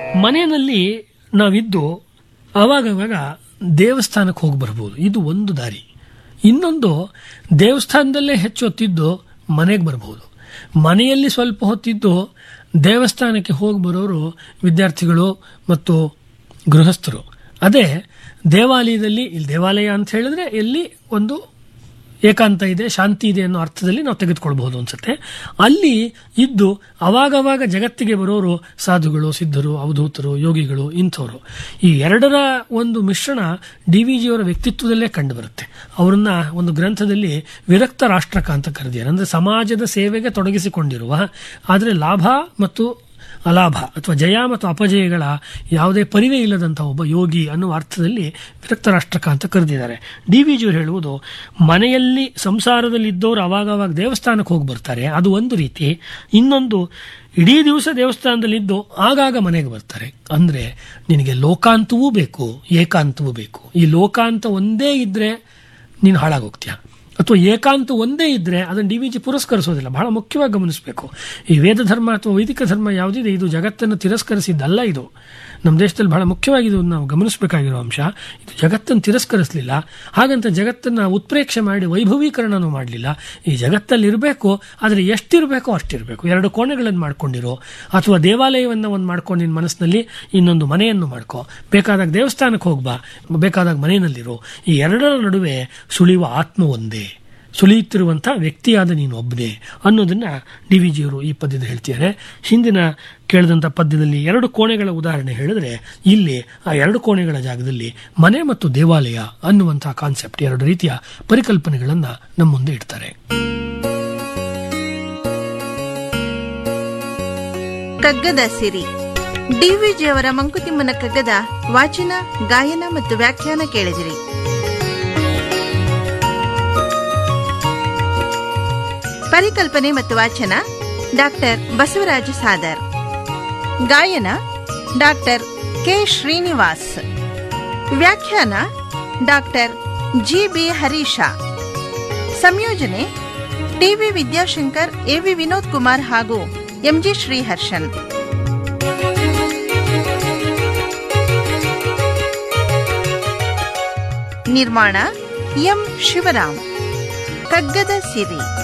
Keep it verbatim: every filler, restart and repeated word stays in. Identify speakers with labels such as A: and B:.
A: ಮನೆಯಲ್ಲಿ ನಾವಿದ್ದು ಆವಾಗವಾಗ ದೇವಸ್ಥಾನಕ್ಕೆ ಹೋಗಿ ಬರ್ಬೋದು, ಇದು ಒಂದು ದಾರಿ. ಇನ್ನೊಂದು, ದೇವಸ್ಥಾನದಲ್ಲೇ ಹೆಚ್ಚು ಹೊತ್ತಿದ್ದು ಮನೆಗೆ ಬರ್ಬೋದು. ಮನೆಯಲ್ಲಿ ಸ್ವಲ್ಪ ಹೊತ್ತಿದ್ದು ದೇವಸ್ಥಾನಕ್ಕೆ ಹೋಗಿ ಬರೋರು ವಿದ್ಯಾರ್ಥಿಗಳು ಮತ್ತು ಗೃಹಸ್ಥರು. ಅದೇ ದೇವಾಲಯದಲ್ಲಿ, ಇಲ್ಲಿ ದೇವಾಲಯ ಅಂತ ಹೇಳಿದ್ರೆ ಎಲ್ಲಿ ಒಂದು ಏಕಾಂತ ಇದೆ, ಶಾಂತಿ ಇದೆ ಅನ್ನೋ ಅರ್ಥದಲ್ಲಿ ನಾವು ತೆಗೆದುಕೊಳ್ಬಹುದು ಅನ್ಸುತ್ತೆ. ಅಲ್ಲಿ ಇದ್ದು ಅವಾಗವಾಗ ಜಗತ್ತಿಗೆ ಬರೋರು ಸಾಧುಗಳು, ಸಿದ್ಧರು, ಅವಧೂತರು, ಯೋಗಿಗಳು, ಇಂಥವರು. ಈ ಎರಡರ ಒಂದು ಮಿಶ್ರಣ ಡಿ ವಿ ಜಿಯವರ ವ್ಯಕ್ತಿತ್ವದಲ್ಲೇ ಕಂಡು ಬರುತ್ತೆ. ಅವರನ್ನ ಒಂದು ಗ್ರಂಥದಲ್ಲಿ ವಿರಕ್ತ ರಾಷ್ಟ್ರಕ ಅಂತ ಕರೆದಿದ್ದಾರೆ. ಅಂದರೆ ಸಮಾಜದ ಸೇವೆಗೆ ತೊಡಗಿಸಿಕೊಂಡಿರುವ, ಆದರೆ ಲಾಭ ಮತ್ತು ಅಲಾಭ ಅಥವಾ ಜಯ ಮತ್ತು ಅಪಜಯಗಳ ಯಾವುದೇ ಪರಿವೇ ಇಲ್ಲದಂತಹ ಒಬ್ಬ ಯೋಗಿ ಅನ್ನುವ ಅರ್ಥದಲ್ಲಿ ವಿರಕ್ತ ರಾಷ್ಟ್ರಕ ಅಂತ ಕರೆದಿದ್ದಾರೆ. ಡಿ ವಿ ಜಿಯವರು ಹೇಳುವುದು, ಮನೆಯಲ್ಲಿ ಸಂಸಾರದಲ್ಲಿ ಇದ್ದವರು ಅವಾಗವಾಗ ದೇವಸ್ಥಾನಕ್ಕೆ ಹೋಗಿ ಬರ್ತಾರೆ, ಅದು ಒಂದು ರೀತಿ. ಇನ್ನೊಂದು, ಇಡೀ ದಿವಸ ದೇವಸ್ಥಾನದಲ್ಲಿದ್ದು ಆಗಾಗ ಮನೆಗೆ ಬರ್ತಾರೆ. ಅಂದ್ರೆ ನಿನಗೆ ಲೋಕಾಂತವೂ ಬೇಕು, ಏಕಾಂತವೂ ಬೇಕು. ಈ ಲೋಕಾಂತ ಒಂದೇ ಇದ್ರೆ ನೀನು ಹಾಳಾಗೋಗ್ತೀಯ, ಅಥವಾ ಏಕಾಂತ ಒಂದೇ ಇದ್ರೆ ಅದನ್ನು ಡಿ ವಿ ಜಿ ಪುರಸ್ಕರಿಸೋದಿಲ್ಲ. ಬಹಳ ಮುಖ್ಯವಾಗಿ ಗಮನಿಸಬೇಕು. ಈ ವೇದ ಧರ್ಮ ಅಥವಾ ವೈದಿಕ ಧರ್ಮ ಯಾವುದಿದೆ, ಇದು ಜಗತ್ತನ್ನು ತಿರಸ್ಕರಿಸಿದ್ದಲ್ಲ. ಇದು ನಮ್ಮ ದೇಶದಲ್ಲಿ ಬಹಳ ಮುಖ್ಯವಾಗಿ ಇದು ನಾವು ಗಮನಿಸಬೇಕಾಗಿರೋ ಅಂಶ. ಇದು ಜಗತ್ತನ್ನು ತಿರಸ್ಕರಿಸಲಿಲ್ಲ, ಹಾಗಂತ ಜಗತ್ತನ್ನು ಉತ್ಪ್ರೇಕ್ಷೆ ಮಾಡಿ ವೈಭವೀಕರಣನೂ ಮಾಡಲಿಲ್ಲ. ಈ ಜಗತ್ತಲ್ಲಿ ಇರಬೇಕು, ಆದರೆ ಎಷ್ಟಿರಬೇಕೋ ಅಷ್ಟಿರಬೇಕು. ಎರಡು ಕೋಣೆಗಳನ್ನು ಮಾಡ್ಕೊಂಡಿರೋ, ಅಥವಾ ದೇವಾಲಯವನ್ನು ಒಂದು ಮಾಡ್ಕೊಂಡು ನಿನ್ನ ಮನಸ್ಸಿನಲ್ಲಿ ಇನ್ನೊಂದು ಮನೆಯನ್ನು ಮಾಡ್ಕೋ. ಬೇಕಾದಾಗ ದೇವಸ್ಥಾನಕ್ಕೆ ಹೋಗ್ಬಾ, ಬೇಕಾದಾಗ ಮನೆಯಲ್ಲಿರೋ. ಈ ಎರಡರ ನಡುವೆ ಸುಳಿಯುವ ಆತ್ಮ ಒಂದೇ, ಸುಳಿಯುತ್ತಿರುವಂಥ ವ್ಯಕ್ತಿಯಾದ ನೀನು ಒಬ್ಬನೇ ಅನ್ನೋದನ್ನ ಡಿ ವಿ ಜಿಯವರು ಈ ಪದ್ಯದ ಹೇಳ್ತಿದ್ದಾರೆ. ಹಿಂದಿನ ಕೇಳಿದಂಥ ಪದ್ಯದಲ್ಲಿ ಎರಡು ಕೋಣೆಗಳ ಉದಾಹರಣೆ ಹೇಳಿದ್ರೆ, ಇಲ್ಲಿ ಆ ಎರಡು ಕೋಣೆಗಳ ಜಾಗದಲ್ಲಿ ಮನೆ ಮತ್ತು ದೇವಾಲಯ ಅನ್ನುವಂತಹ ಕಾನ್ಸೆಪ್ಟ್, ಎರಡು ರೀತಿಯ ಪರಿಕಲ್ಪನೆಗಳನ್ನ ನಮ್ಮ ಮುಂದೆ ಇಡ್ತಾರೆ.
B: ಕಗ್ಗದ ಸಿರಿ ಡಿ ವಿ ಜಿಯವರ ಮಂಕುತಿಮ್ಮನ ಕಗ್ಗದ ವಾಚನ, ಗಾಯನ ಮತ್ತು ವ್ಯಾಖ್ಯಾನ ಕೇಳಿದಿರಿ. ಪರಿಕಲ್ಪನೆ ಮತ್ತು ವಾಚನ ಡಾಕ್ಟರ್ ಬಸವರಾಜ ಸಾದರ್. ಗಾಯನ ಡಾಕ್ಟರ್ ಕೆ ಶ್ರೀನಿವಾಸ್. ವ್ಯಾಖ್ಯಾನ ಡಾಕ್ಟರ್ ಜಿ ಬಿ ಹರೀಶ. ಸಂಯೋಜನೆ T V Vidyashankar, A V Vinod Kumar ಹಾಗೂ ಎಂ ಜಿ ಶ್ರೀಹರ್ಷನ್. ನಿರ್ಮಾಣ ಎಂ ಶಿವರಾಮ್. ಕಗ್ಗದ ಸಿರಿ.